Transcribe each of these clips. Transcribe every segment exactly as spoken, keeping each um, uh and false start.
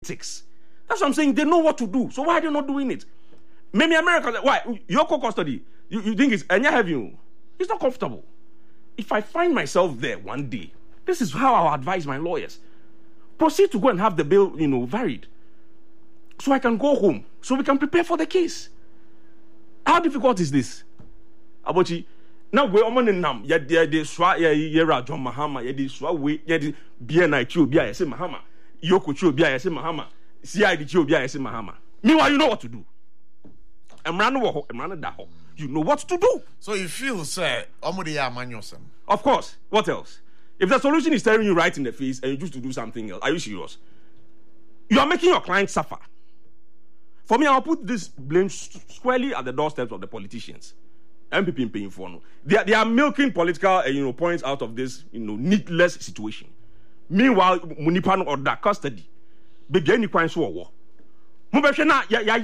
That's what I'm saying. They know what to do. So why are they not doing it? Maybe America, why? Your co-custody, you, you think it's, and you have you, it's not comfortable. If I find myself there one day, this is how I'll advise my lawyers. Proceed to go and have the bill, you know, varied. So I can go home. So we can prepare for the case. How difficult is this? Abochi, now we're on the nam. Ya de de swa ya yera John Mahama. Ya de swa we ya de bia na chi obi a ya say Mahama. Yoko chi obi a ya say Mahama. C I D chi obi a ya say Mahama. Meanwhile, you know what to do. Emrano wo, emrano da ho. You know what to do. So you feel, sir, omudi ya manyosan. Of course. What else? If the solution is staring you right in the face and you choose to do something else, are you serious? You are making your client suffer. For me, I'll put this blame squarely at the doorsteps of the politicians. M P P paying for no. They are, they are milking political uh, you know, points out of this you know, needless situation. Meanwhile, Munipano or that custody. Baby, any crime so war. But you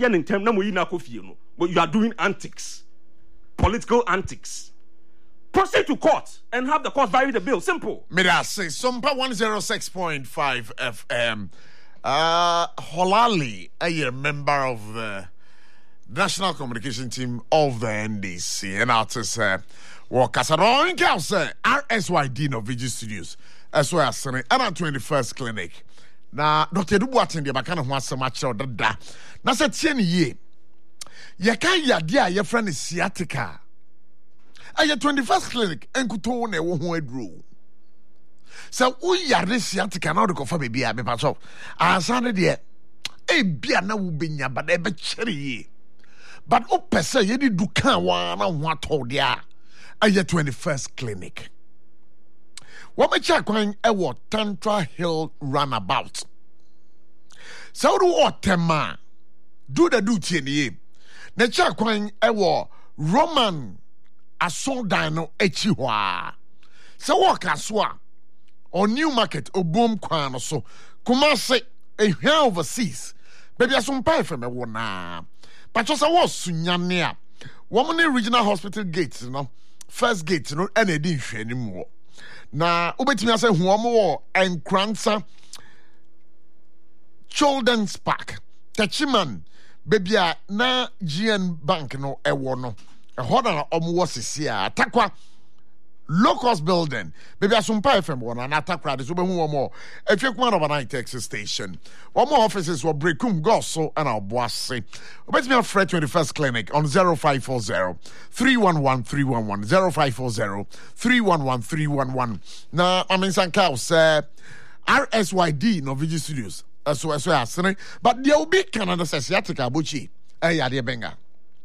are doing antics. Political antics. Proceed to court and have the court vary the bill. Simple. May I say, Sumpa one oh six point five F M. Uh, Holali, a member of the National Communication Team of the N D C, and artist, uh, well, Casaron Kelse, R S Y D no Vigi Studios, as well as and our twenty-first clinic. Now, Doctor Dubuatin, the Bacana wants so much of that. Now, said ten ye. Yakaya, dear, your friend is sciatica. At your twenty-first clinic, and could tone a one rule. So we are this sciatica now to go for baby. I be part of. I sounded there. A beer now will be near, but ever cherry. But oh, per se, you did do can one and what told ya. At your twenty-first clinic. What me check when a what Tantra Hill runabout. So do what tema do the duty in the ne check when a what Roman Asondano Echiwa. So what kaswa or New Market or Boom Kwan so Kumase a here overseas. Baby, I some pay from a one now. But just I was Sunyania. Woman regional hospital gates, you know, first gate, you know, and they didn't share anymore. Na ubetimi ase huomo and Kransa Children's Park Tachiman baby na G N Bank no ewo no eho na omo sisi a takwa Locust building baby asumpa F M one na takwa de so be hu omo efie kuma no banana Texas station omo offices were breakum goso and oboase ubetimi afre twenty-first clinic on zero five four zero three one one three one one zero five four zero three one one three one one na amin sanka say R S Y D no Vigi Studios so so asene but there will be Canada sciatica bochi eh yade benga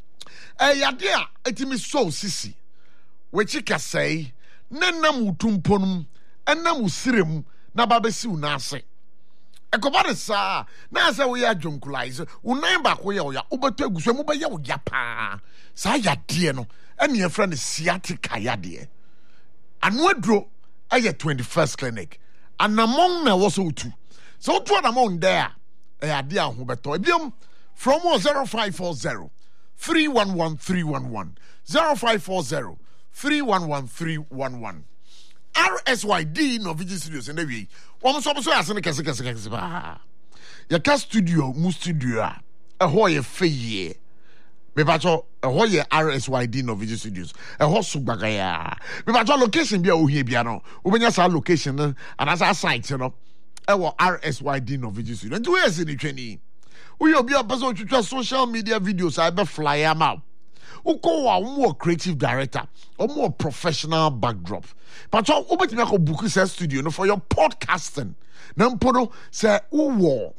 eh yade a etimi so sisi wechi ka say nanam utumponum enam usirem na babesi unase ekobare sa na say we adwonkulaize unan ba ko ye oya obeto aguso mu be ye oya pa sa yade no ene ye friend sciatica yade anu adro aye twenty-first clinic anamon na wo so utu so to anamon there e ade a ho beto ebiom from zero five four zero three one one three one one zero five four zero three one one three one one R S Y D no Vigi Studios in the way one so so asene kese kese kese ba ya ka studio mu studio a ho ye feye me ba cho ho ye R S Y D no Vigi Studios e ho sugbaga ya me ba cho location bia ohie bia no obenya sa location and as a site no e wo R S Y D no Vigi Studios nti we ese ni twani we obi a person twitwa social media videos I be fly am out uko wa more creative director or more professional backdrop but so obetimi ko book say studio no for your podcasting na mpodo say uwo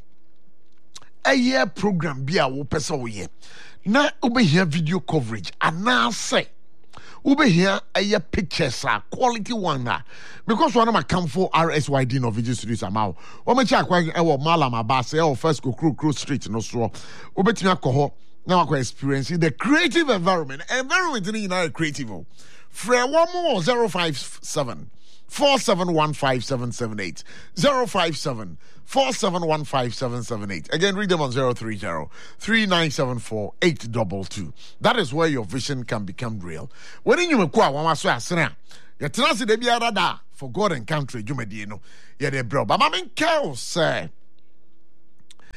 a year program bia wo pese wo ye na obehia video coverage ana say obehia a year pictures are quality one because one of my come for R S Y D no Vigi Studios amao o me cha kwa e wo Malam Abase e first go Crow Crow Street no so obetimi akọ now I experience the creative environment. Environment in the United Creative. Free one more zero five seven four seven one five seven seven eight zero five seven four seven one five seven seven eight. Again, read them on zero three zero three nine seven four eight two two. That is where your vision can become real. When you make one was asena, you transit the biada for God and country. You may know, yeah, they bro. But I mean, Carol say.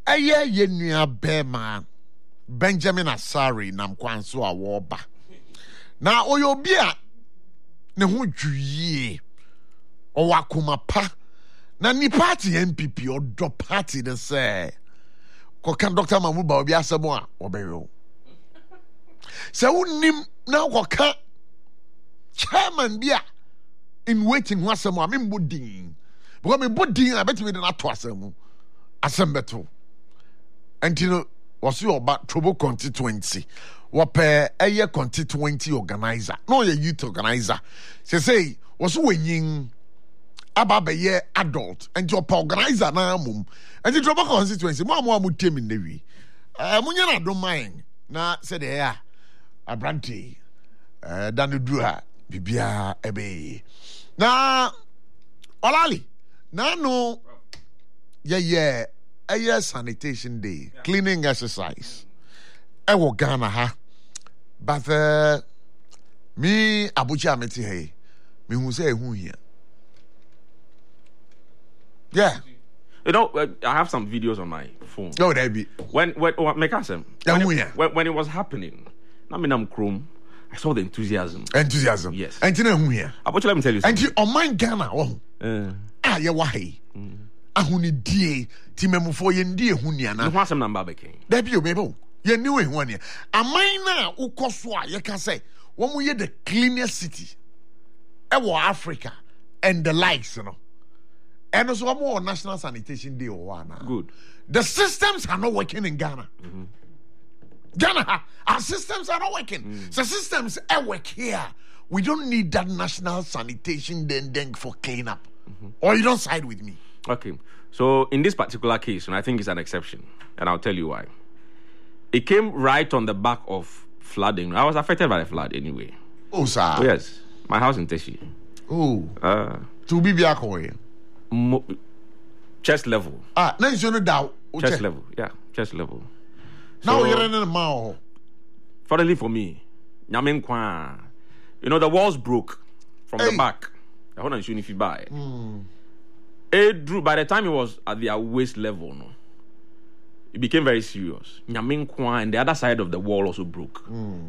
Eye ye nua bema Benjamin Asari nam kwanso a woba. Na oyobi a ne ho dwuye. O wakoma pa. Na ni party N P P or do party de say. Ko kan Doctor Mamuba obi asemo a obeyo. Se unim na ko kan chairman bia in waiting ho asemo a me mbodin. Because me bodin a beti me de na to asemo. Asem beto. And you know was your about trouble constituency. Wape a year constituency organizer. No, a youth organizer. Say, say, was winning about a year adult and your organizer na mum. And the trouble constituency, Mamma would tame in the way. Uh, Munyana don't mind. Na said, yeah, a brandy. Uh, Dan do her, Bibia, ebe. Na, Olali, na no, yeah, yeah. A year sanitation day, yeah. Cleaning exercise. I will Ghana ha, but uh, me Abuja meti hey, me who say who here. Yeah, you know I have some videos on my phone. No, there be when when oh, make us when, it, when when it was happening. I mean I'm Chrome. I saw the enthusiasm. Enthusiasm. Yes. And you know who here? Abuja, let me tell you something. And you on my Ghana. Oh, uh, ah, yeah, why? Mm. Ahuni die timemufo ye ndie huniana no wasem number beke da bi obebo ye ni we ho ne aman na ukoso a ye ka say wo mu ye the cleanest city e wo Africa and the likes you know and also wo national sanitation day or one good the systems are not working in Ghana. Mm-hmm. Ghana our systems are not working. Mm. So systems are work here. We don't need that national sanitation then then for clean up. Mm-hmm. Or you don't side with me. Okay, so in this particular case, and I think it's an exception, and I'll tell you why. It came right on the back of flooding. I was affected by the flood anyway. Oh, sir. Oh, yes, my house in Teshi. Oh, uh, to be back mo- chest level. Ah, now you know that chest okay. level, yeah, chest level. Now so, you're in the mouth. Fortunately for me, you know the walls broke from hey. the back. I want to show you if you buy. Mm. It drew by the time it was at their waist level, no, it became very serious. Nyamenkwa and the other side of the wall also broke.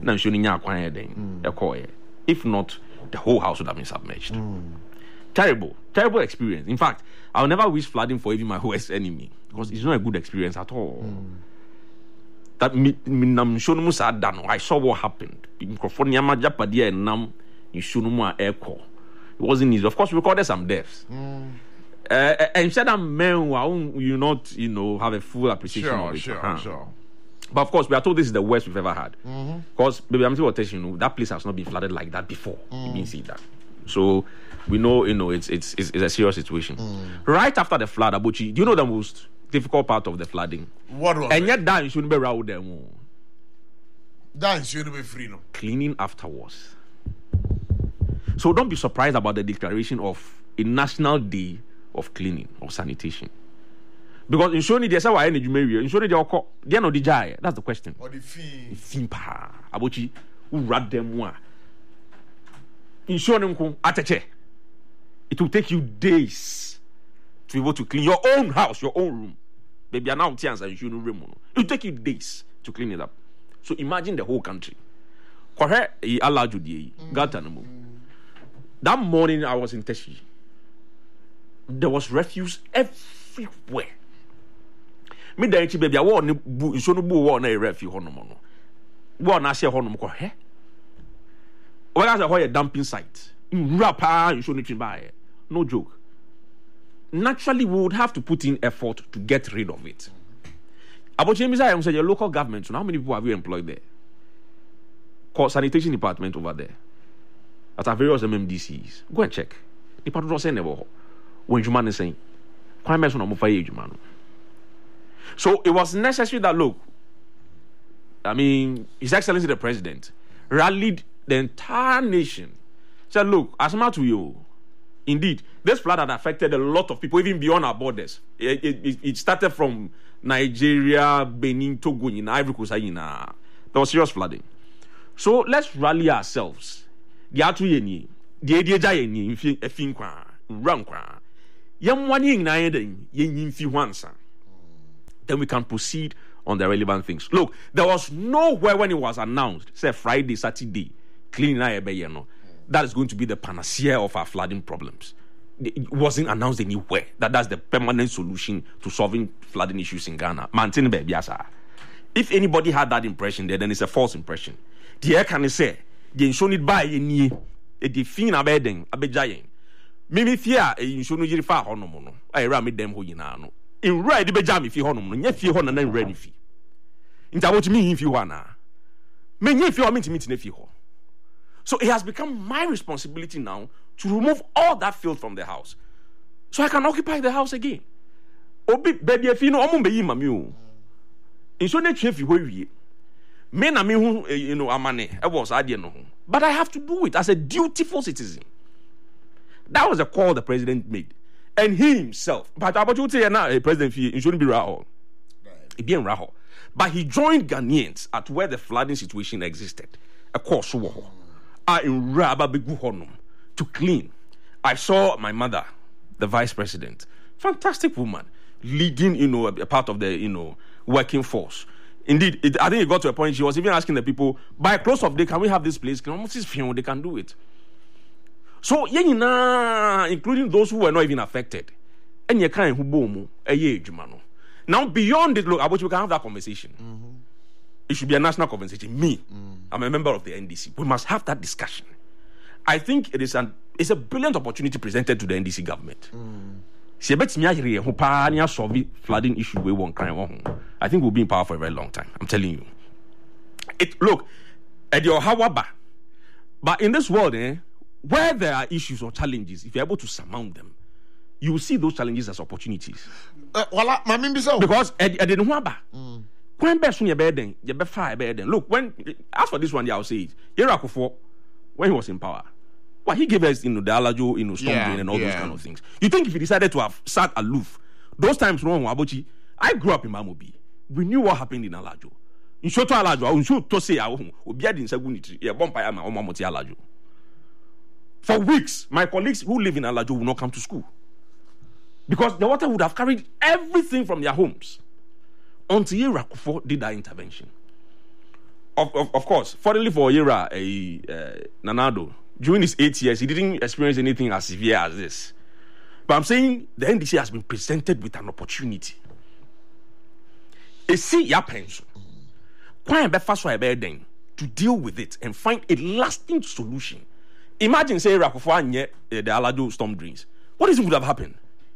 Mm. If not, the whole house would have been submerged. Mm. Terrible, terrible experience. In fact, I'll never wish flooding for even my worst enemy because it's not a good experience at all. Mm. That I saw what happened. It wasn't easy. Of course, we recorded some deaths. Mm. Uh, and said that men will you not, you know, have a full appreciation sure, of it. Sure, huh? sure. But of course, we are told this is the worst we've ever had. Because, mm-hmm. baby, I'm telling you, know, that place has not been flooded like that before. Mm. You didn't see that. So we know, you know, it's it's it's, it's a serious situation. Mm. Right after the flood, Abuchi, do you know the most difficult part of the flooding? What was and it? yet, that you shouldn't be around them. That shouldn't be free, no. Cleaning afterwards. So don't be surprised about the declaration of a national day of cleaning or sanitation. Because in Shoni, there's a way in Jumeria. In Shoni, they are not the jai. That's the question. Or the fee. The fee, pa. Abuchi, who rat them one. In Shoni, Ateche. It will take you days to be able to clean your own house, your own room. Baby, are now chance and you shouldn't room. It will take you days to clean it up. So imagine the whole country. Correct? He allowed you the Gatanamu. That morning I was in Teshi. There was refuse everywhere. Me da enchi baby, I want bu so no bu want na refuse hono mo no. Bu na share hono mo ko he. O ga say ho a dumping site. Wrap ah you show no buy. No joke. Naturally we would have to put in effort to get rid of it. About James I am say your local government, so how many people have you employed there? Call sanitation department over there. At our various M M D Cs. Go and check. The part don't say never. When you man is saying, so it was necessary that look, I mean, His Excellency the President rallied the entire nation. Said, look, as much to you, indeed, this flood had affected a lot of people, even beyond our borders. It, it, it started from Nigeria, Benin, Togo, in Ivory Coast. There was serious flooding. So let's rally ourselves. The atu yeni, the idea yeni, if in kwa, run kwa. Yam one yin na yedin, yin fi wansa. then we can proceed on the relevant things. Look, there was nowhere when it was announced, say Friday, Saturday, cleaning no, that is going to be the panacea of our flooding problems. It wasn't announced anywhere that that's the permanent solution to solving flooding issues in Ghana. Maintain baby, if anybody had that impression there, then it's a false impression. The air can say, the shown it by any a define a bedding, a bejayin. Mimi fear a inshonu yirifa honomono. I ram it them who you know. In right the bejam if you honor, yet fear honor and ready fee. Into what you mean if you wanna. Many if you are meeting if you. So it has become my responsibility now to remove all that filth from the house, so I can occupy the house again. Obi baby if you know omo be mami. In so na chef we me na me hu you know amane e was ade no. But I have to do it as a dutiful citizen. That was a call the president made, and he himself. But about you say now, president, it shouldn't be Rahul. It be Rahul, but he joined Ghanaians at where the flooding situation existed. A course I in Rababigu Honum to clean. I saw my mother, the vice president, fantastic woman, leading, you know, a part of the, you know, working force. Indeed, it, I think it got to a point she was even asking the people, by close of day, can we have this place? Can almost film, they can do it. So, yeah, including those who were not even affected. And you can't who boom, a year, Jumano. Now, beyond it, look, I wish we can have that conversation. Mm-hmm. It should be a national conversation. Me, mm. I'm a member of the N D C. We must have that discussion. I think it is an it's a brilliant opportunity presented to the N D C government. Mm. Flooding issue we won't cry. I think we'll be in power for a very long time. I'm telling you. It look at your hawaba, but in this world, eh, where there are issues or challenges, if you're able to surmount them, you will see those challenges as opportunities. Uh, well, because at the Nwaba. When best you burden, you be fire burden. Look, when as for this one, I'll say it. Yerakufo, when he was in power, well, he gave us, you know, the Alajo, you know, storm yeah, drain and all yeah. those kind of things. You think if he decided to have sat aloof, those times wrong, Abuchi, I grew up in Mamobi. We knew what happened in Alajo. In Shoto Alajo, I was sure to say, I will be in Sagunity, a bumpire, my Omamoti Alajo. For weeks, my colleagues who live in Alajo will not come to school because the water would have carried everything from their homes. Until Yera Kufo did that intervention. Of, of, of course, fortunately for Yera uh, uh, Nanado, during his eight years, he didn't experience anything as severe as this. But I'm saying the N D C has been presented with an opportunity. A see ya pension. To deal with it and find a lasting solution. Imagine, say, Yera Kufo and the Alado storm drains. What is it would have happened?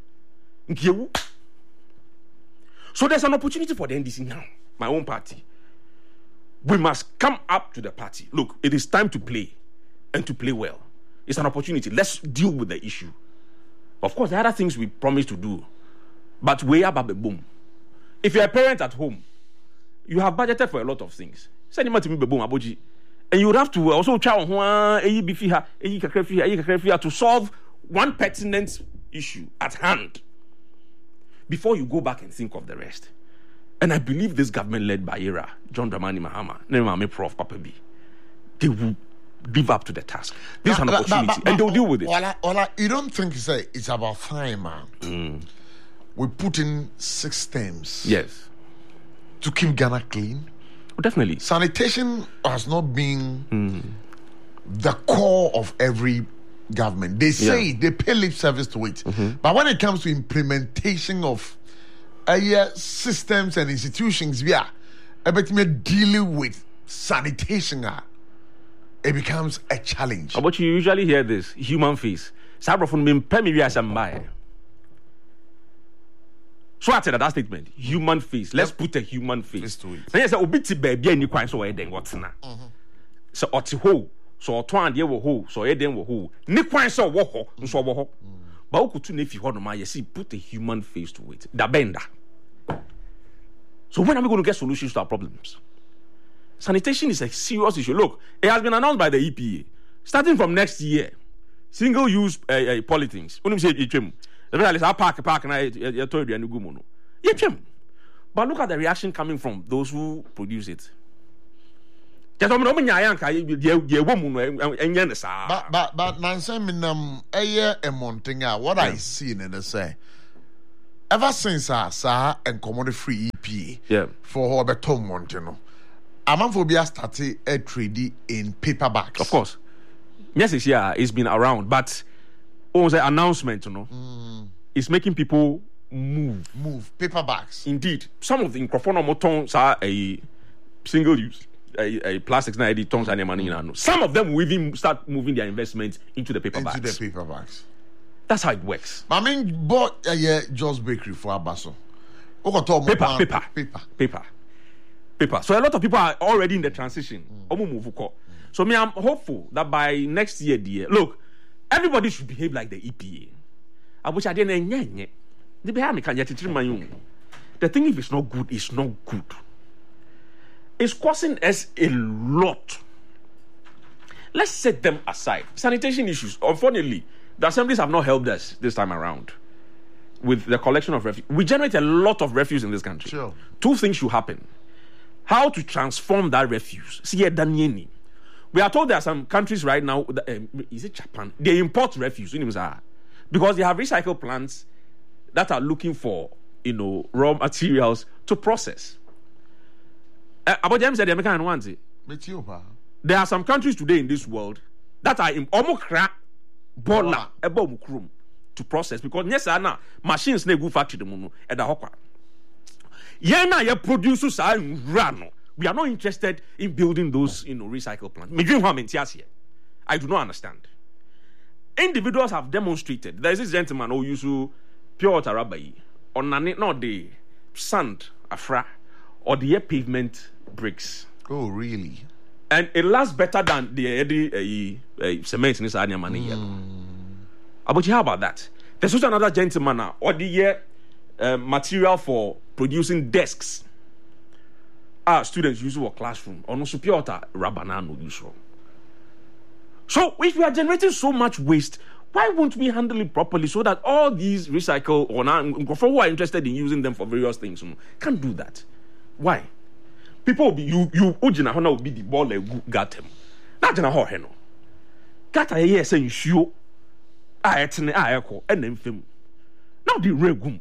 So there's an opportunity for the N D C now, my own party. We must come up to the party. Look, it is time to play and to play well. It's an opportunity. Let's deal with the issue. Of course, there are other things we promised to do, but way up at the boom. If you're a parent at home, you have budgeted for a lot of things. Send him to me, boom, aboji, and you would have to also try to solve one pertinent issue at hand before you go back and think of the rest. And I believe this government led by Yera, John Dramani Mahama, Nemame Prof Papa B, they will live up to the task. This is an opportunity, but, but, but, and they'll deal with it. Ola, Ola, you don't think it's, a, it's about time, man? Mm. We put in systems. Yes. To keep Ghana clean. Oh, definitely. Sanitation has not been mm. the core of every government. They say yeah. they pay lip service to it. Mm-hmm. But when it comes to implementation of uh, yeah, systems and institutions, yeah, about me dealing with sanitation, uh, it becomes a challenge. But you usually hear this human face. So I said that statement, human face. Let's yep. put a human face to it. Then you say, "Obiti baby, any kind so then what's na?" So oti ho, so otwan de wo ho, so eden wo ho. Ni kwan so wo ho, so wo ho. But okutu na fi ho no ma, you see, put a human face to it. Da benda. So when are we going to get solutions to our problems? Sanitation is a serious issue. Look, it has been announced by the E P A, starting from next year, single-use uh, uh, polythene. When you say it, park, park, and I told you, and but look at the reaction coming from those who produce it. But but but Nancy Minam a monting what I see in the say. Ever since I saw and commodity free E P A Yeah. for Roberto Monteno. Amanphobia started a trading in paperbacks. Of course. Yes, it's yeah, it's been around, but oh, the announcement, you know, mm. it's making people move. Move paperbacks. Indeed, some of the microphone motons are a single use, a, a plastics na edit tons and money. Some of them will even start moving their investments into the paperbacks. Into the paperbacks. That's how it works. I mean, bought a year Joe's Bakery for Abaso. Paper, paper, paper, paper, paper. So a lot of people are already in the transition. Mm. So me, I'm hopeful that by next year, dear, look, everybody should behave like the E P A. I wish I didn't. The thing, if it's not good, it's not good. It's causing us a lot. Let's set them aside. Sanitation issues. Unfortunately, the assemblies have not helped us this time around with the collection of refuse. We generate a lot of refuse in this country. Sure. Two things should happen. How to transform that refuse. See, we are told there are some countries right now, um, is it Japan? They import refuse because they have recycle plants that are looking for, you know, raw materials to process. Uh, about James said the American ones. There are some countries today in this world that are in omokra bola ebomukrum to process because yes, na machines na go factory dem no e da hokwa. Yen na ye produce sa run. We are not interested in building those, you know, recycle plants. Me dream how I do not understand. Individuals have demonstrated. There is this gentleman who used to pure water rabai on not the sand afra or the pavement bricks. Oh, really? And it lasts better than the uh, uh, uh, cement in this area money. But how about that? There's also another gentleman now, or the uh, material for producing desks. Our students use for classroom, or no pure water rabanano usual. So if we are generating so much waste, why won't we handle it properly so that all these recycle or now for who are interested in using them for various things can't do that? Why? People will be you you ujina hona will be the ball like got him. Not jina ho heno. Got a year saying show I etne I echo and then film. Now the regum.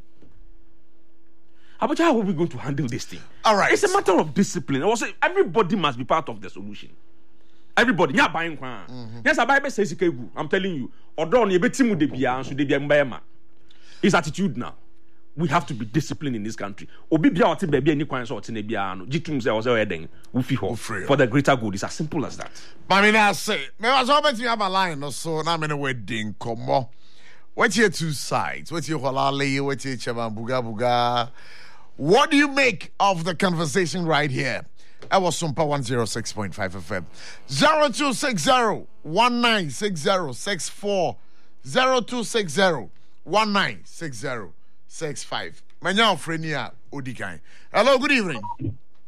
How about how are we going to handle this thing? All right. It's a matter of discipline. I was saying everybody must be part of the solution. Everybody, yeah, buying one. Yes, I buy best says I'm telling you. Or you bet him de bia and should be a his attitude now. We have to be disciplined in this country. Obi bia oti baby any kwan so oti na bia no. Jitum say was eden. We fi ho for the greater good. It's as simple as that. I mean, I say, me was always me have a line or so. Now I'm in a wedding. Come on. What's your two sides? What's your halali? What's your chaban buga buga? What do you make of the conversation right here? I was Sumpa one oh six point five F M. zero two six zero, one nine six zero six four. zero two six zero, one nine six zero six five. Manya Frenia Odikai. Hello, good evening. Me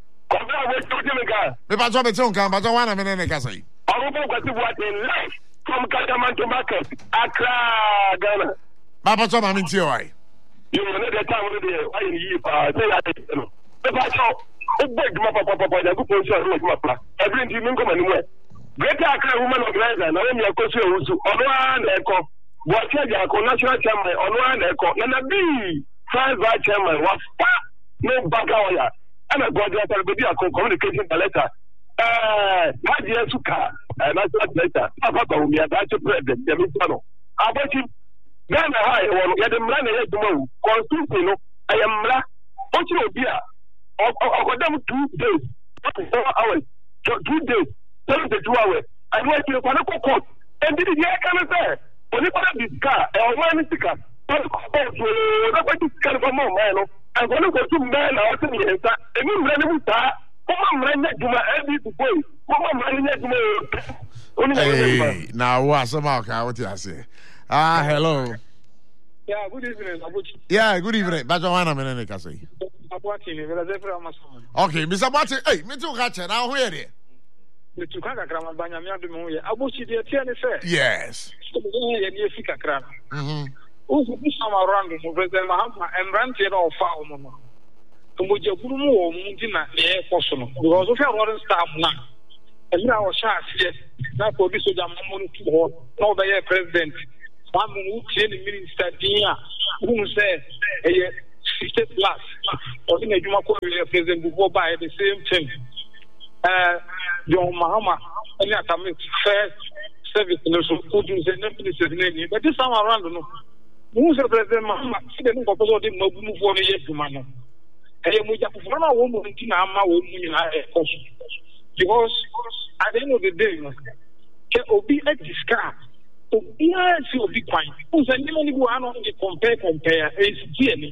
pa so be ton kan, pa so wana me ne ka say. Orubo kwati what in life from Kadamanto Market, Accra, Ghana. Papa so ma me ntie why. You know the time we dey why you pa say that no. Me pa so o beg ma papa papa da go position ro ma pa. Every day nko manimwe. Greater Accra Women Organizer na we mi akoso ewusu. Ono an e ko. Bo che ja ko national chairman ono an e ko. Na na bi five vice chairman was no baga oya. And I got there be a communication letter. Eh, Haji Suka, national letter. Papa ko mi aba to president the minister. Abati Ghana high one ya dem run ya dumo. Constitution no I am ra. Ochi obi a ogodam two days. four hours. two days. seventy-two hours. And what you want to court. And did you can say? Only for this car, a one sticker. But what is kind of a man? I'm going to go to men out in the answer. And you run with that. Come on, run to my every to go. Come on, run to Hey, now what's the mark? What did I say? Ah, hello. Yeah, good evening. Yeah, good evening. But I want to make a say. Okay, Mister Martin. Hey, me too, Catcher. Now, where are you? Yes. Mm-hmm. Who is some around the President Mahama and Rantin or Farm? To Mujabumu or Mundina, the air personal. Because if I wasn't staff now, and now was shot, yes, now for this Jamun to hold, no, the air president, one who the minister, Dia, who said, sixty plus. Or in a Juma President before by the same thing. Uh, John Mahama, and that I mean, first service, no, so put you say nothing is name. But this time around, no. Who's the President Mahama? She didn't go to the move for a year to man. And we just want a woman in Nama in our cost. Because at the end of the day, can be a discard. To be a be quiet. Who's a name who are not compare, compare, is clearly.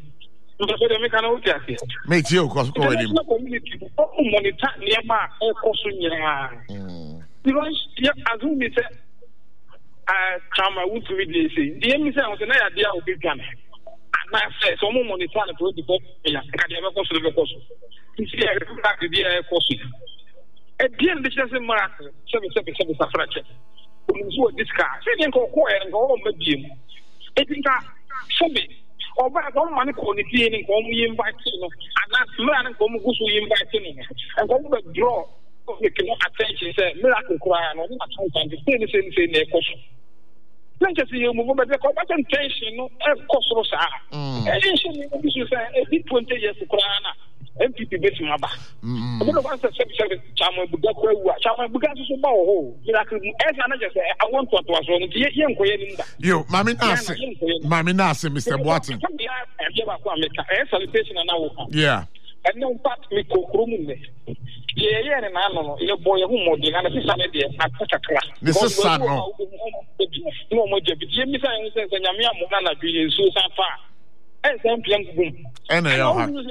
Mate, you cause go with him. Monitor nearby, or Cosunia. Because, as we said, I come out with the say, the M S was an idea of big gun. And I said, some monitor to the book, I never go to the course. You see, I come back to the air course. At the end, this doesn't matter. Seven, seven, seven, seven, fracture. This car, sitting for quiet and go home with him. It is not so big. Or by one money quality and come we invite him, and that's man and come who invite him, and come with draw. We cannot attention, say, miracle cry, and not sometimes the same thing in their question. Don't just see you move, but the combatant tension, no, of course, was and you should say, a bit twenty years to cry. M P P base my back. I don't know what's the seven Chama Buga, Chama Buga to Bow. As I just say, I want to was on the young Queen. You, Mammy Nasi, Mammy Nasi, Mister Watson. Salutation and now. Yeah. And no part me cook yeah, yeah, and I know your boy who more than a Sunday at such a class. This is son. No more Jimmy Sands and Yamia Mugana be so far. And then boom. And I almost and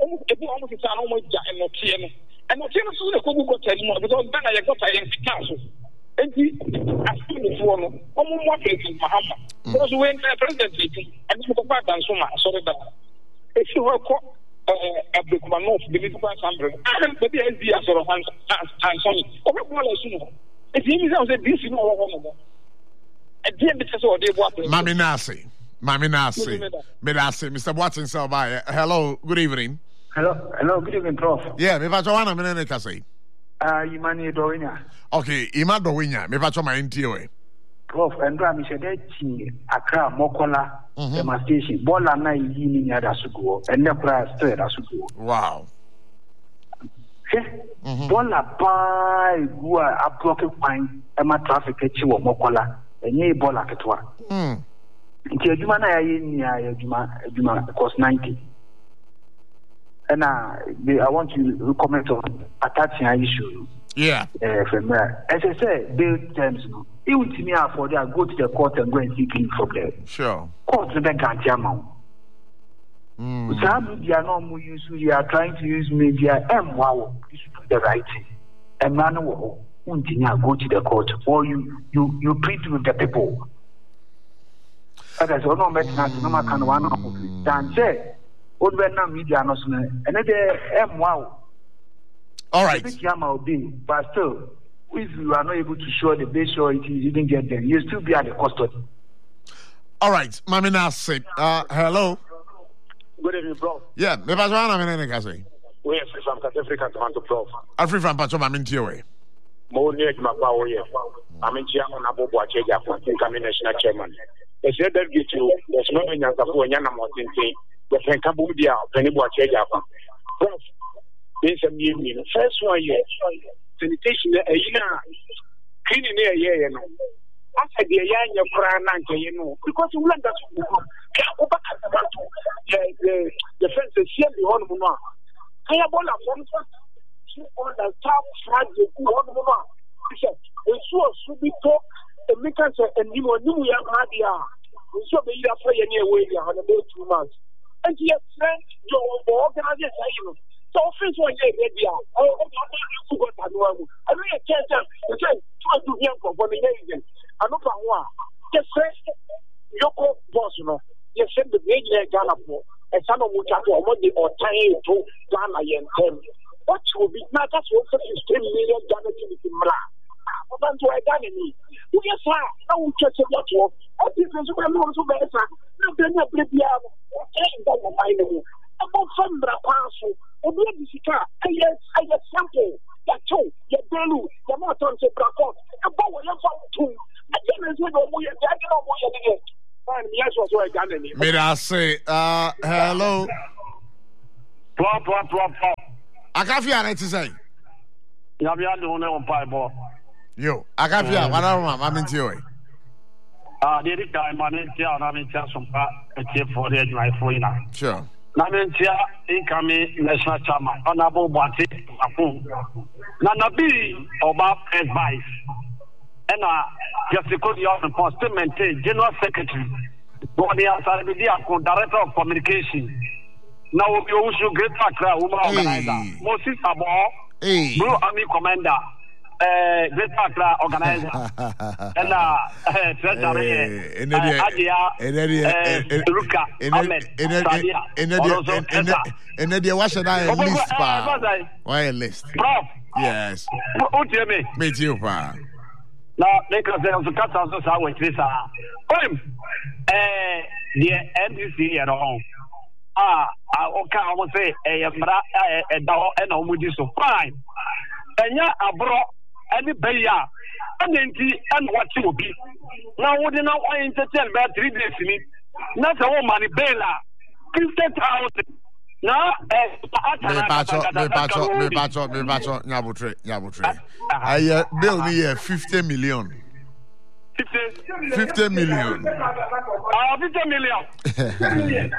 not ten. And not ten so the Kubu got ten more because then I got a young council. And he asked me for no more places, Mahama. Because when the president and you go back and so much, sorry that if you were caught at the Kumanov, the little hundred, and the idea sort of hands on it. If he is a decent or at the end, it's all they want. Mammy Nasi. Mammy Nasi. Menasi. Mister Watson, so by. Hello, good evening. Hello, hello, good evening, Prof. Yeah, me pacho wana minene kasi. Ah, Imani Dowinya. Okay, Ima Dowinya. Me pacho ma intiwe. Prof, Andra Michedechi, Accra, Mokola, demonstration. Bola na yi ni yada sugo. And the price still da sugo. Wow. Okay. Bola pa igua a block fine. Ema traffic echi wo Mokola. Enye bola ketwa. Hmm. Nti adwuma na yayi ni adwuma adwuma cost ninety. And uh, I want to comment on attaching an issue. Yeah. Uh, from there. As I said, bail terms, no. Even to me, for that, go to the court and go and seek leave from there. Sure. Court to the guarantee amount. Mm. Some media no use. We are trying to use media. And wow, you should do the right thing. And man, go to the court, or you you you plead with the people. That is no matter no matter one. Dan say. All media no and then wow. All right. But still, if you are not able to show the base show it you didn't get them, you still be at the custody. All right, Mami Nasi. Uh hello. Good evening, bro. Yeah, me pacho ana menene kasi. We are from South Africa to Prof. Afri from pacho mami ntiwe. Mo ni ejuma pa wo ye. Mami chia ona bobo acheja for incoming national chairman. E say that get you, there's no nyanka for nyana mo tintin. The Francabudia, Pennyboa Chega. Prof, there's a meaning. First one, yes, sanitation, a year, cleaning a year, you know. After the year, you cry, you know, because you learn that you can't go back to the fence is here, the one woman. I have all of them on the top front, the one woman. He said, the source should be talk, the makers and you knew you have had the hour. So they are playing away on about two months. And yet, friend, your organization. So, first one, yeah, maybe I forgot that one. I really can't tell. You say, try to hear from one agent. I know from one. The first, Yoko boss, you know, you send the big Ghana for, and some of which are already or tying to Ghana and ten. What will be not just also fifteen million Ghana in Mra? What do I got in me? Yes, sir. I will check it out. What is the super more so better? No, then you play the other. About some brapasso, or the Sika, I get I get sample, that two, your belly, your motor, the bracot, about what you found two. I can't say no more, I don't know what you get. Fine, yes, was what I got in it. May I say, uh, hello. Pro, pro, pro, pro. Akafia, let's say. Yabia do no Bible. Yo, Akafia, what are my mammy to you? Ah, did it die, man? Tia, na me tia some pa, a tip for the my for you. Sure. Na me tia incoming national chairman, honorable Bati, Apu. Na na be oba advice. And uh, just because you have the statement, General Secretary, Body Answer, Director of Communication. Now we also great Accra woman organizer. Moses Abo, Blue Army Commander, uh, great Accra organizer. And uh, Treasury, Adia, Luka, Ahmed, Sadia, and then what should I list? Why a list? Prof. Yes. What do you mean? Me too, pa. Now, because there was a cut out of our this. Oh, eh, the M D C at home. Ah, okay, I will say a bra a dog and a woody so fine. And ya a bro, any beya, and then and what you will be. Now, would you know why entertain about three days in it? Not a woman, Bella. Christian thousand. No, me pacho, me pacho, me pacho, me pacho, nyabutre, nyabutre. I bill me fifty million. Fifty million. Ah, fifty million.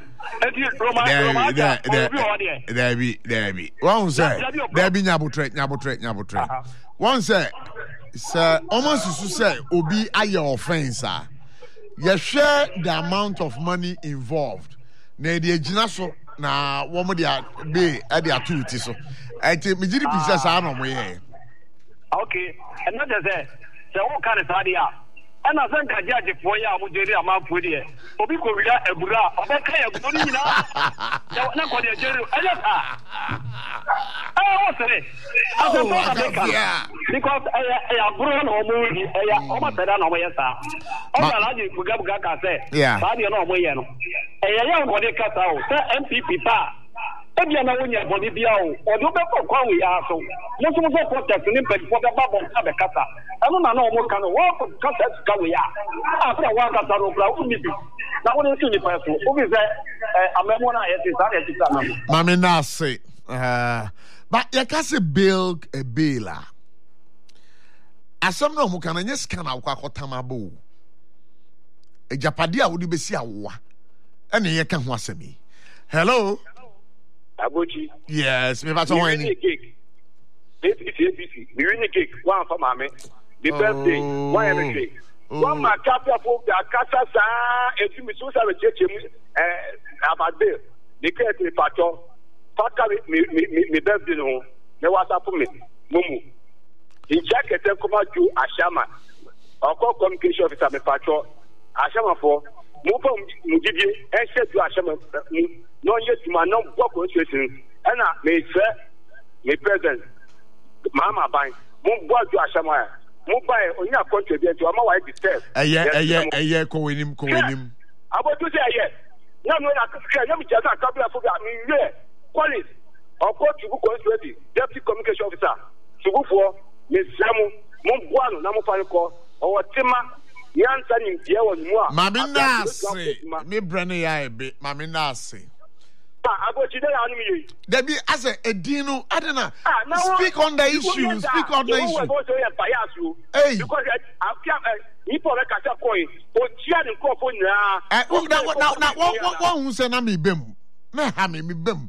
There be, there be. One say, there be nyabutre, nyabutre, nyabutre. One say, sir, almost to say, obi aye offense. You share the amount of money involved. Ne di ejinaso. Na woman dia be e dia two ti so enti me gidi pisa sa na mo ye okay and not just say say won kan sa dia and na san ka jaje fo ya mo jeri ama fo dia obi ko wia ebura obe ka ya gbo ni na na ko dia jeri anya ta ah o sere aso to ka ka because eh ya buru na o mo wi eh ya o ma tada na o ye sa o na la ji buga buga ka say ba dia na o mo ye no eh ya ya ko de ka sa o say M P P pa ebi na wonya body bia o odo be ko kwa we ya so mo so so protest ni pe fo be ba bon ka be kasa anu na na o mo ka no wo ko kasa ka we ya after wa ka sa no bra o ni bi na wo ni ni pa so o bi say eh amemo na ye say sa ye ti sa na mami na say uh but you can say build a bailer asem no mo kan anya scan akwa kotamabo e japade a wo di besi awoa ene ye ka ho asemi hello Agochi. Yes, me pass on any cake. It's A P C. Me win cake. One for mommy. The birthday. One every cake. One my capture for the casa sa. If you miss us, I will check him. Eh, about bill. The cake me pacho. Paka me me me me birthday no. Me WhatsApp for me. Mumu. In check it and come out to Ashama. Or call communication officer me pacho. Ashama for. Move on. Mujibye. And say to Ashama. No yet man no work situation and me say me present mama buy mo bo aju asama mo buy onya contribute to ama why disturb eh eh eh eh ko wenim ko wenim abotu say eh na no na kire na mi jasa kabla fo mi we college oko tubu constituency deputy communication officer tubufo me samu mo bo anu na mo fare ko owo tema yansa nim die wo mu a mami na se me brane ya ebe mami na se Debbie, as a Edino, I don't know. Speak on the issue. Speak on the issue. Hey, because I can't. Now, now, what one who said, I'm a bim. Me, I'm a bim.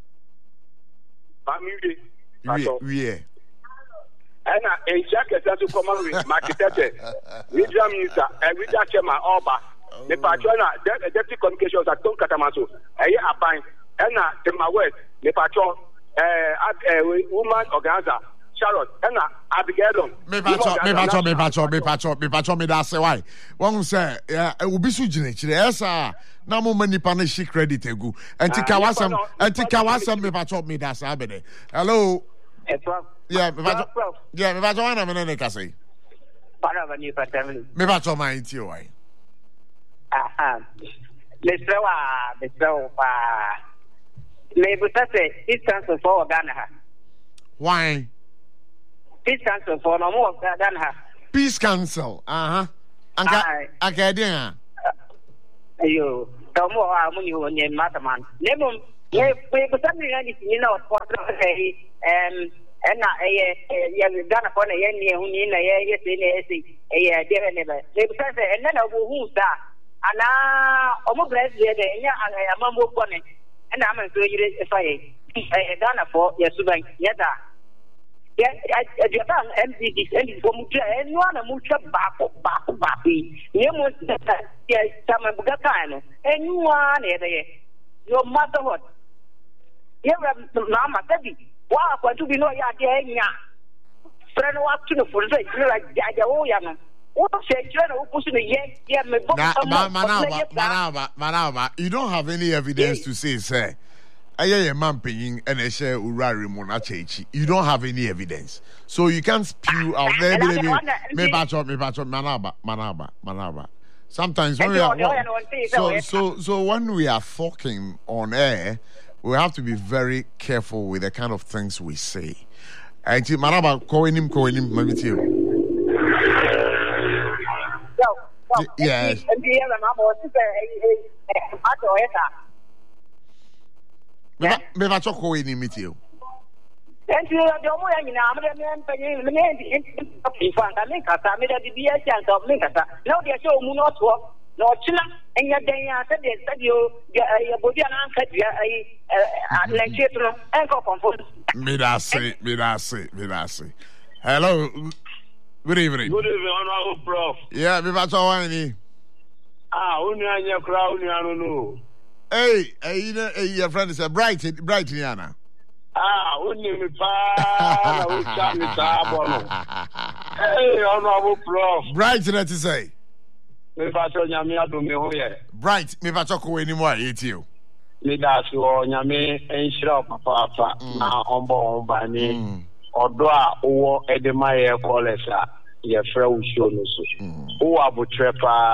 We are. And a jacket that to come with marketed. We jam minister, and we just my Oba. The patrona, the deputy communications at Tom Catamaso. I hear a pine. And the my word, the patron, a woman organizer, Charlotte, and Abigail. Me patron, me patron, me patron, me patron, me patron, me that's why. One say, yeah, it will be sujine. Yes, sir. Now, more money punish credit egu. And to Kawasam, and to Kawasam, me patron, me that's abede. Hello. Yeah, me patron. Yeah, me patron, I'm in a case. Me patron, my intio. Aha. Let's go, let's go. Maybe that's a distance for Ghana. Why? Peace Council for no more than her. Peace Council, uh huh. Academia. You, no more money on your Mataman. Never Yeah, we but something like this, you know, what say um and na eh yeah Ghana for na yeah ni hu ni na yeah yes ni esi eh there never. They say and then obo hu da ana omo bless there nya amambo bone and am so yire fire. Eh Ghana for yes suban yada. Yeah, I just M P D and for mucha and one mucha back back back. You must yeah some bugakano and one eh no matter what. Yeah, Mama Debbie. Wow, what to be no ya friend walk to the full day, like Jaja. What say, General, pushing the yeah, yeah, Manaba, Manaba, you don't have any evidence to say, sir. I hear a man paying and a share Urari Monachechi. You don't have any evidence. So you can't spew out there. Me batch up, me batch up, Manaba, Manaba, Manaba. Sometimes when we are so so so when we are talking on air, we have to be very careful with the kind of things we say. And Maraba calling him, calling him, maybe too. Yes. Me va choco in him with you. And you are the only one I'm going to make a be a chance of Minkata. No, they show Munot work. No, China, and yet they are said you your body and a lecture and go comfort. Me that say, me that say, me that say. Hello, good evening. Good evening, Honorable Prof. Yeah, me va choco any. Ah, only on your crowd, I don't know. Hey, hey, you know, your friend is a bright, bright, Yana. Ah, only me pa, we can't miss Hey, Honorable Prof. Bright, that is say. Me fa so nyame ado me ho ye. Bright, me fa choko anymore eat you. Me da so nyame enhira papa papa na ombo omba ni odo a wo edema ye kolesa ye fra wo show no so. Wo abotre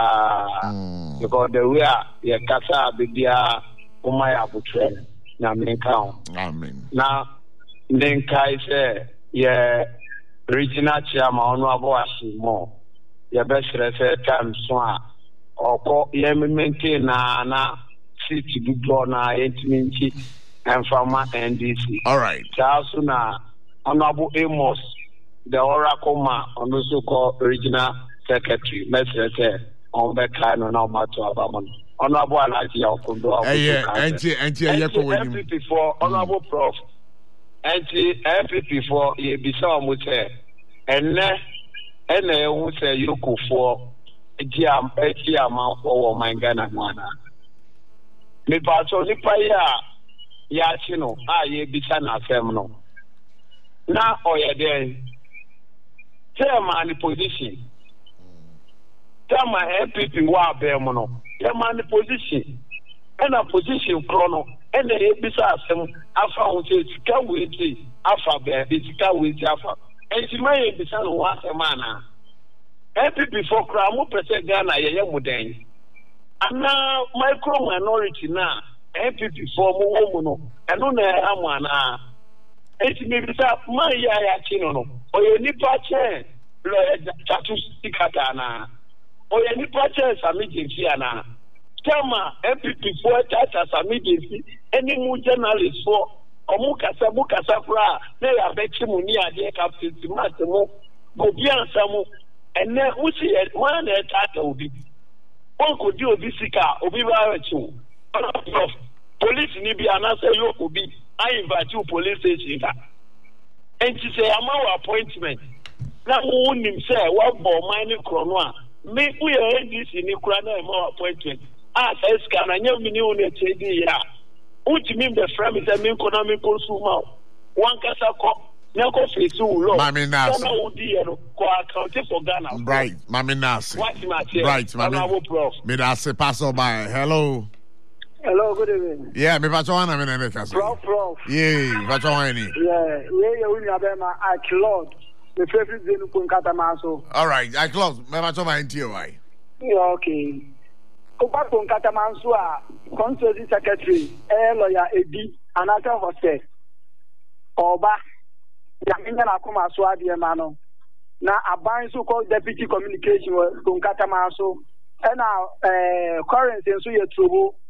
pa because the way ye kasa bibia o mai abotre na me kan. Amen. Na then kai say ye regional chairman onu abo asimo. Your best research time so or ye maintain na na city do draw na intimacy and from N D C. All right. So na Honorable Amos, the Oracle man, on also called regional secretary, Messer on the kind of no matter about Honorable Alaji Okundo. Hey, yeah, anti anti F P P for Honorable Prof. Anti F P P for ye be some would say, and then. And I would say you could for a jam, a jam for my Ghana mana. Me paso ni pa ya ya chino a ye bisa na semno. Na oya den. Tell my position. Tell my F P P wa be mo no. Tell my position. And a position chrono. And the bisa sem afa wo say sika we ti afa be sika we ti afa. And she may be son of what a man. Happy before Kramu Prese Ghana, ye muden. And now, micro minority now, happy before Momono, and no Amana. And she may be my yaya chino, or your nipa chain, Tatu Stikatana, or your nipa chain, Samiji Fiana. Tell ma, happy before Tata Samiji, any more journalist for. Omukasa mukasa fra na ya bechi mu ni ade captain Timotimo go bi ansamu ene usi e wan na tata obi on ko di obi sika obi ba wechi police ni bi anase yo obi I invite you police station ka and she say am our appointment na wo nim say wa bo man ni krono a me u ye N D C ni kura na am our appointment ah say ska na nyam ni wo na chedi ya which mean the frame is an economic consumer. One casa cop, Nelco face you low. Mammy Nas, accounting for Ghana. Right, Mammy Nas. Right, Mammy Prof. Me that's a passer by. Hello. Hello, good evening. Yeah, me Pachuana, me name is Prof, Prof. Yeah, Pachuani. Yeah, yeah, we have them at Claude. The favorite Zenu Kunkatamaso. All right, I close. Me Pachuana in T O I. Yeah, okay. Kupakon Katamansua, Constituency Secretary, a lawyer, a D, another hostel. Oba, Yamina Akuma Swadi Mano. Now, a bind so called Deputy Communication with Katamaso, and now, currency and so your trouble,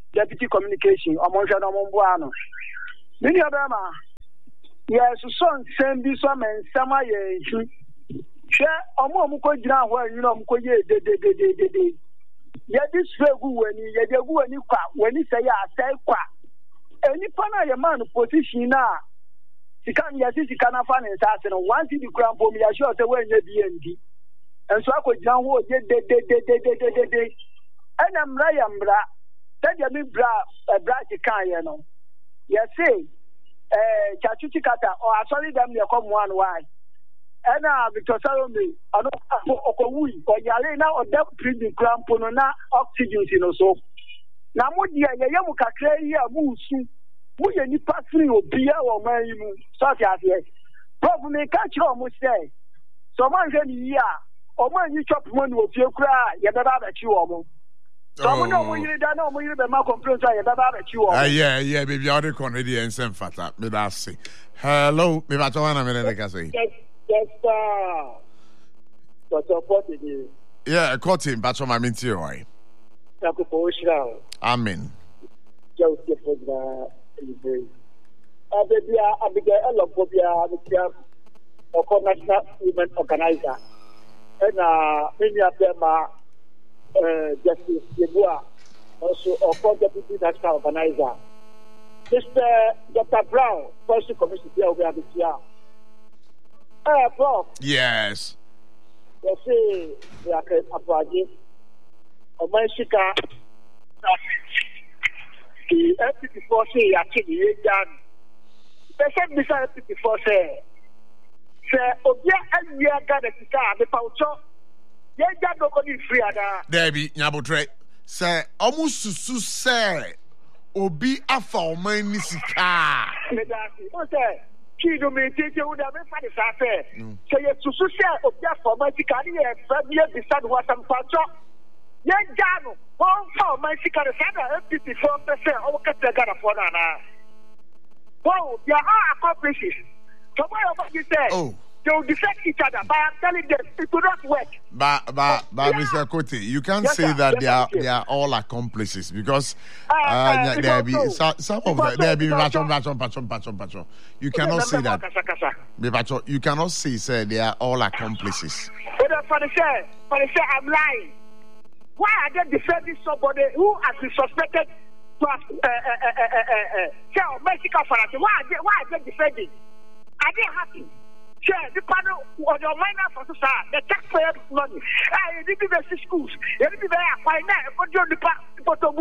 deputy communication omonhwe no momboa many of them yes son send this one and sama ye nti hwe omo omo ko gina ho anyi no omo ko ye de de de de de ye this fegu wani ye de gu wani kwa wani say ya say kwa eni pa na ye man position na sika ya sika na fa na nsase no once the grand pom ya sure say we nya bi endi enso akogina ho ye de de de de de de de ena mra ya mra tell me bra bra kan ye no ye say eh chachuchi kata or sorry them they come one why ena Victor Salome ano okowui or yale na or dem treat the cramp no na oxygen no so na mo dia ye ye mu kakra yi a mu su mu ye ni pasri obi a wo man yi mu so ti ase prof me ka chiro mo say so man hwe ni yi a o man yi chop money o fie kura ye be ba ba chi wo mo so mo no mo yiri da no mo yiri be ma complain so ye be ba ba chi wo ah yeah yeah baby all the corner and sem fata me da say hello me ba to wana me dey ka say yes sir so support the yeah caught him but my minti oi Takupo shira amen jo se for the abia abia elobobia abia oko national women organizer na many of them are uh, Justice Yebua, also oko deputy national organizer Mister Doctor Brown, Policy Commission here we have here. Eh, Prof. Yes. They say they are approaching. Omanshika. The F fifty-four say actually he done. They said Mister F fifty-four say, say obia anwia Ghana tika me paucho. Ye ja no ko ni free ada. Debi nyabotre. Say omususu say obi afa oman ni sika. Me da si. O say kido me tete wo da me fa de sa fe. Say ye susu say obi afa oman sika ni ye fa bi e bisa do wasam paucho. Ye ja no won fa oman sika de sa da F fifty-four percent o ka te Ghana for na na. Wow, there are accomplices. Tomorrow what you say? Oh. They will defect each other, but I'm telling them it will not work. But, but, but yeah. Mister Kote, you can't yes, say sir. that yes, they are they are all accomplices because uh, uh, uh, there be some, some of them there be patron, patron, patron, patron, patron. You cannot say that. Patron, you cannot say say they are all accomplices. But for the say, for the say, I'm lying. Why are they defending somebody who has been suspected to have uh, uh, uh, uh, uh, uh, say Mexico for us? Why are they why are they defending? Are they happy? Sure, the panel on your minor for society, the taxpayer money. I didn't be the schools, you didn't be there, why not? What do you Potoboa?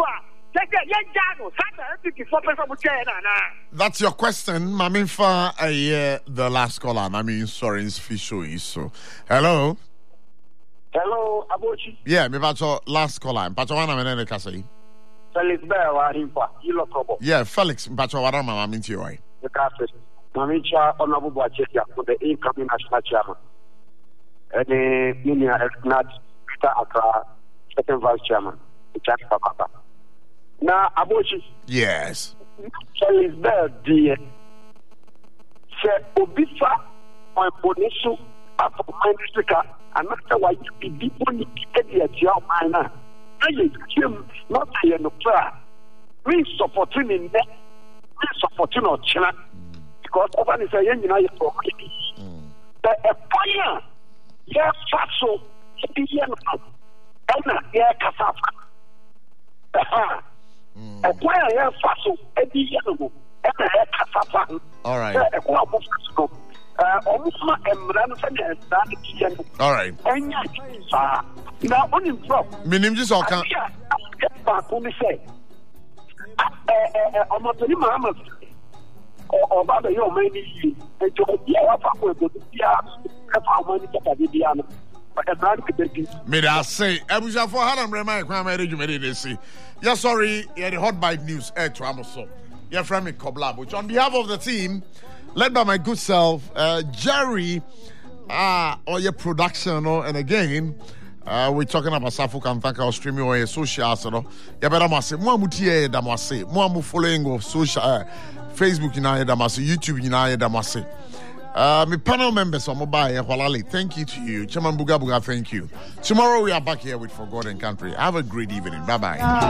That's your question, Maminfa. I hear the last caller. I mean, insurance fee show is so. Hello. Hello, Abochi. Yeah, me bacho last caller. Bacho wana menene kasai. Felix Bewa himpa. Ilo kobo. Yeah, Felix. Bacho wana mama minti oi. The castle. Mamicha Honorable Bachetia for the incoming national chairman. And the Minia Eknat Peter Accra, second vice chairman, Jack Papa. Now, Abochi. Yes. Felix Bewa, dear. Say, Obisa, my Bonisu, after my sticker, and after why you be only at your minor. I am not here no prayer. We supporting in that. We supporting our children. Because over is a young United for but a fire, yeah, faso, the young Anna, yeah, Casafa. A fire, yeah, faso, a young Anna, Casafa. All right. All right. Now, only from Minim just all can't. I'm not telling my or about your money, and to be a for the Diana. May I say, I was for Haram Rema, Crime, you made it see. Yeah, sorry, yeah, the hot bite news, Air Tramoso. Yeah, from me, Coblab, which on behalf of the team, led by my good self, uh, Jerry, uh, or your production, oh, and again, uh, we're talking about Safu Kantaka or streaming or social, so yeah, but I must say, more mutia, damase, more following of social. Uh, Facebook in Aya Damasi, YouTube in Aya Damasi. Uh, my panel members on mobile, Walali, thank you to you. Chaman Buga Buga, thank you. Tomorrow we are back here with For God and Country. Have a great evening. Bye bye.